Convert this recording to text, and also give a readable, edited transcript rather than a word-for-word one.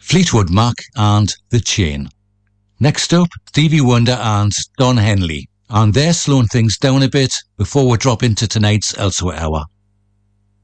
Fleetwood Mac and The Chain. Next up, Stevie Wonder and Don Henley, and they're slowing things down a bit before we drop into tonight's Elsewhere Hour.